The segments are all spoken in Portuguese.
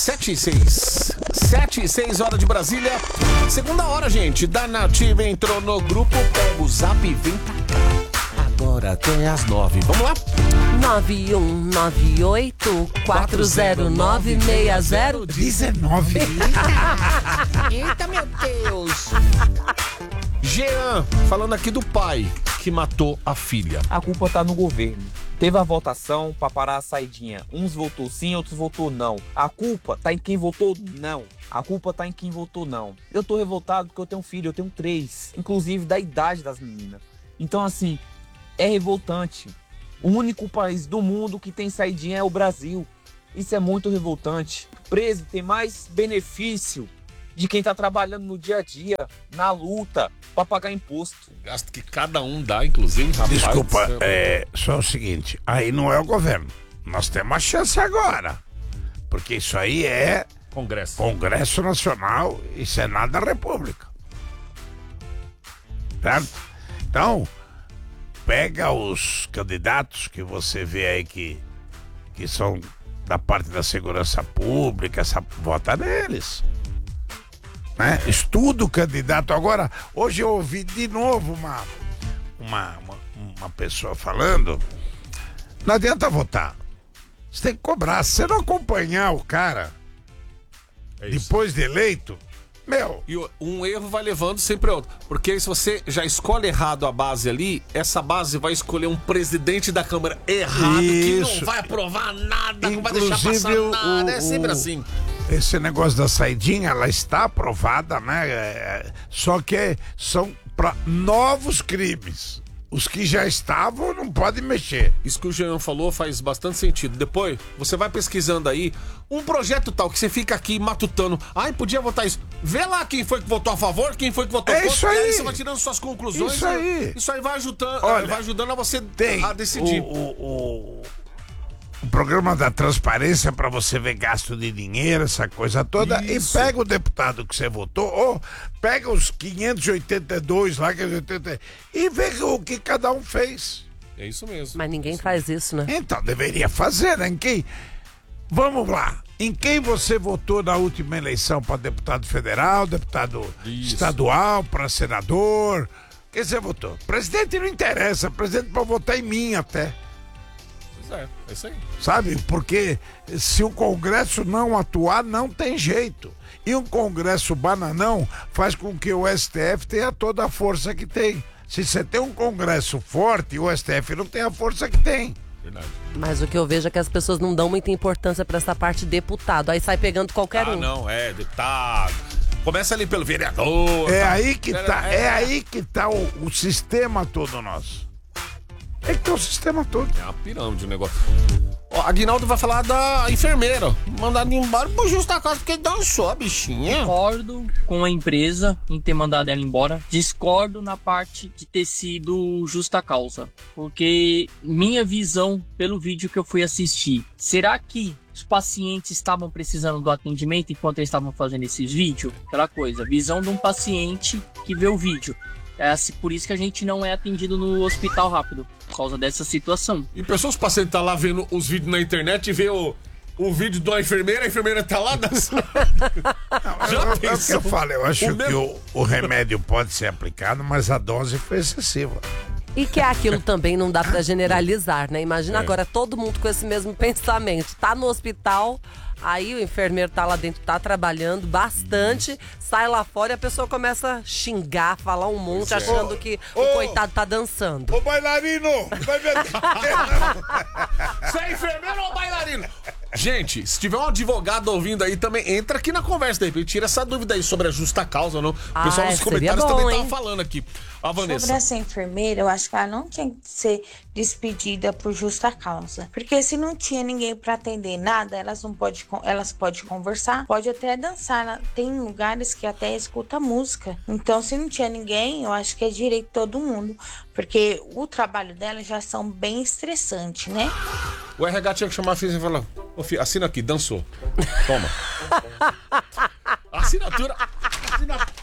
7h06 hora de Brasília. Segunda hora, gente, da Nativa entrou no grupo, pega o zap e vem pra cá. Agora até às 9. Vamos lá? 9198-409-6019. Eita, meu Deus. Jean, falando aqui do pai que matou a filha. A culpa tá no governo. Teve a votação pra parar a saidinha. Uns votou sim, outros votou não. A culpa tá em quem votou não. A culpa tá em quem votou não. Eu tô revoltado porque eu tenho um filho, eu tenho 3. Inclusive da idade das meninas. Então assim, é revoltante. O único país do mundo que tem saidinha é o Brasil. Isso é muito revoltante. Preso tem mais benefício de quem tá trabalhando no dia a dia, na luta, pra pagar imposto. Gasto que cada um dá, inclusive, rapaz. Desculpa, só o seguinte, aí não é o governo. Nós temos uma chance agora. Porque isso aí é Congresso Nacional e Senado da República. Certo? Então, pega os candidatos que você vê aí que são da parte da segurança pública, vota neles. Né? Estuda o candidato. Agora, hoje eu ouvi de novo uma pessoa falando, não adianta votar, você tem que cobrar. Se você não acompanhar o cara depois de eleito, e um erro vai levando sempre outro, porque se você já escolhe errado a base ali, essa base vai escolher um presidente da Câmara errado, que não vai aprovar nada, não vai deixar passar nada, é sempre assim. Esse negócio da saidinha, ela está aprovada, né? Só que são para novos crimes. Os que já estavam não podem mexer. Isso que o Jean falou faz bastante sentido. Depois, você vai pesquisando aí um projeto tal que você fica aqui matutando. Ai, podia votar isso. Vê lá quem foi que votou a favor, quem foi que votou contra. Isso aí. E aí você vai tirando suas conclusões. Isso aí vai ajudando, vai ajudando a você a decidir. O programa da transparência para você ver gasto de dinheiro, essa coisa toda. Isso. E pega o deputado que você votou, ou pega os 582 lá, e vê o que cada um fez. É isso mesmo. Mas ninguém faz isso, né? Então, deveria fazer, né? Vamos lá. Em quem você votou na última eleição para deputado federal, deputado estadual, para senador? Quem você votou? Presidente não interessa, presidente pode votar em mim até. É isso aí. Sabe? Porque se o Congresso não atuar, não tem jeito. E um Congresso bananão faz com que o STF tenha toda a força que tem. Se você tem um Congresso forte, o STF não tem a força que tem. Verdade. Mas o que eu vejo é que as pessoas não dão muita importância pra essa parte de deputado. Aí sai pegando qualquer um. Não, deputado. Começa ali pelo vereador. Aí que tá o sistema todo nosso. É que tá o sistema todo. É uma pirâmide o negócio. Ó, Aguinaldo vai falar da enfermeira. Mandada embora por justa causa porque dançou a bichinha. Discordo com a empresa em ter mandado ela embora. Discordo na parte de ter sido justa causa. Porque minha visão, pelo vídeo que eu fui assistir, será que os pacientes estavam precisando do atendimento enquanto eles estavam fazendo esses vídeos? Aquela coisa, visão de um paciente que vê o vídeo. É assim, por isso que a gente não é atendido no hospital rápido, por causa dessa situação. E pessoas, os pacientes tá lá vendo os vídeos na internet e vê o vídeo da enfermeira, a enfermeira tá lá dançando. É o que eu falo, eu acho que o remédio pode ser aplicado, mas a dose foi excessiva. E que é aquilo também não dá pra generalizar, né? Imagina agora todo mundo com esse mesmo pensamento. Tá no hospital, aí o enfermeiro tá lá dentro, tá trabalhando bastante, sai lá fora e a pessoa começa a xingar, falar um monte, achando que o coitado tá dançando. Ô bailarino! Vai ver. Você é enfermeiro ou bailarino? Gente, se tiver um advogado ouvindo aí também, entra aqui na conversa daí, tira essa dúvida aí sobre a justa causa ou não. O pessoal nos comentários também tava falando aqui. A Vanessa. Sobre essa enfermeira, eu acho que ela não tinha que ser despedida por justa causa. Porque se não tinha ninguém para atender nada, elas podem conversar, pode até dançar. Tem lugares que até escuta música. Então, se não tinha ninguém, eu acho que é direito de todo mundo. Porque o trabalho delas já são bem estressantes, né? O RH tinha que chamar a filha e falar: ô filho, assina aqui, dançou. Toma. Assinatura.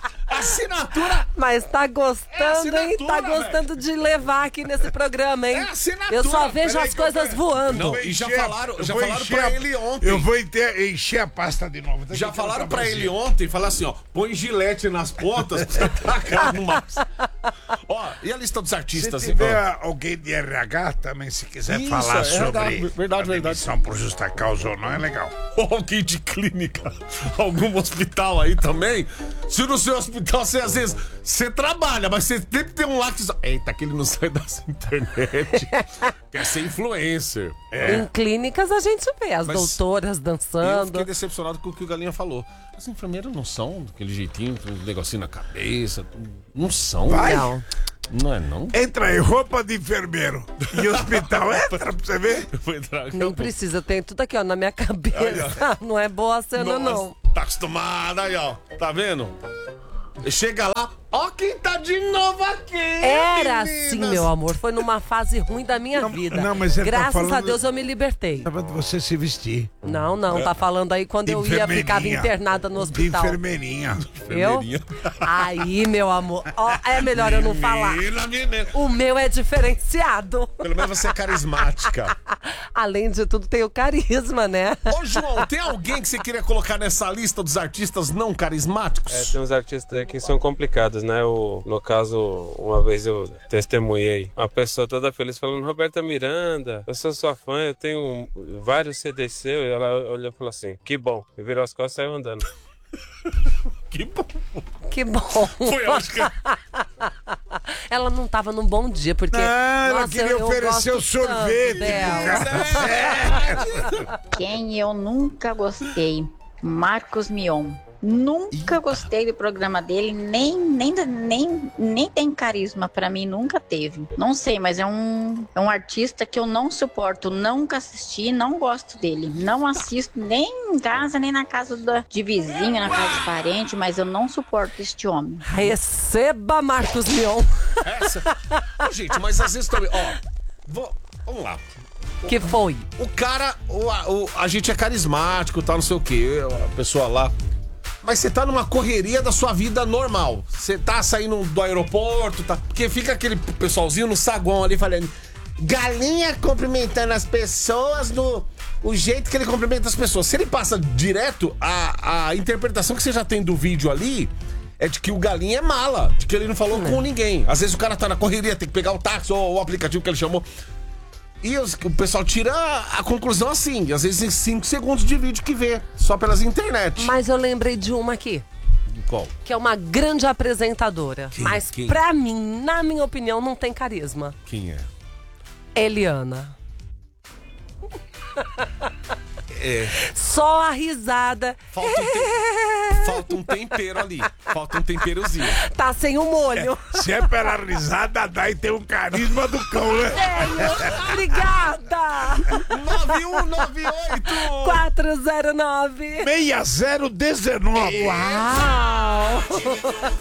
assinatura. Mas tá gostando, hein? Tá gostando de levar aqui nesse programa, hein? É assinatura. Eu só vejo as coisas voando. Não, e já falaram pra ele ontem. Eu vou encher a pasta de novo. Já falaram pra ele ontem, falar assim, ó, põe gilete nas pontas pra você tacar numa... Ó, e a lista dos artistas? Se tiver alguém de RH também, se quiser falar sobre verdade. demissão por justa causa ou não, é legal. Ou alguém de clínica, algum hospital aí também. Se no seu hospital, você às vezes, você trabalha, mas você sempre tem um lá que... Eita, que ele não sai das internet. Quer ser influencer. Em clínicas a gente vê as doutoras Eu dançando. fiquei decepcionado com o que o Galinha falou. As enfermeiras não são daquele jeitinho, com um negocinho na cabeça. Não são. Vai. Não. Não é não? Entra em roupa de enfermeiro. E hospital, entra pra você ver. Eu vou entrar aqui. Nem precisa, tem tudo aqui, ó, na minha cabeça. Não é boa a cena, não. Tá acostumada aí, ó. Tá vendo? Chega lá, ó quem tá de novo aqui. Era meninas. assim, meu amor. Foi numa fase ruim da minha vida. não, mas ele tá Graças a falando- Deus eu me libertei. Tava de você se vestir. Não, tá falando aí quando eu ia, ficava internada no De hospital. enfermeirinha. Eu? Aí, meu amor. Ó, é melhor eu não falar. Menina. O meu é diferenciado. Pelo menos você é carismática. Além de tudo, tem o carisma, né? Ô, João, tem alguém que você queria colocar nessa lista dos artistas não carismáticos? Tem uns artistas que são complicados, né? No caso, uma vez eu testemunhei uma pessoa toda feliz falando: Roberta Miranda, eu sou sua fã, eu tenho vários CDs seus. E ela olhou e falou assim: que bom. E virou as costas e saiu andando. Que bom. Que bom. Foi, eu acho que... Ela não tava num bom dia, porque. Ela queria oferecer o gosto tanto sorvete. dela. Quem eu nunca gostei? Marcos Mion. Nunca gostei do programa dele, nem tem carisma, pra mim nunca teve. Não sei, mas é um artista que eu não suporto, nunca assisti, não gosto dele. Não assisto nem em casa, nem na casa de vizinho, na casa de parente, mas eu não suporto este homem. Receba, Marcos Mion. Ô, gente, mas às vezes também... Ó, vamos lá. Que foi? O cara, a gente é carismático, tal, não sei o quê, a pessoa lá. Mas você tá numa correria da sua vida normal. Você tá saindo do aeroporto, tá? Porque fica aquele pessoalzinho no saguão ali falando: Galinha cumprimentando as pessoas o jeito que ele cumprimenta as pessoas. Se ele passa direto, a interpretação que você já tem do vídeo ali é de que o Galinha é mala, de que ele não falou com ninguém. Às vezes o cara tá na correria, tem que pegar o táxi ou o aplicativo que ele chamou. E o pessoal tira a conclusão assim, às vezes em 5 segundos de vídeo que vê, só pelas internet. Mas eu lembrei de uma aqui. Qual? Que é uma grande apresentadora. Mas pra mim, na minha opinião, não tem carisma. Quem é? Eliana. É. Só a risada. Falta um tempero ali. Falta um temperozinho. Tá sem o molho. Se é pela risada, daí tem um carisma do cão, né? Obrigada! 9198 409 6019. Uau!